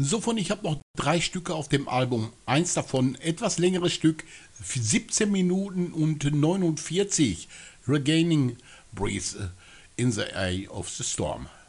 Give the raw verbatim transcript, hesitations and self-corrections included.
So von, ich habe noch drei Stücke auf dem Album. Eins davon, etwas längeres Stück, siebzehn Minuten und neunundvierzig. Regaining Breath in the Eye of the Storm.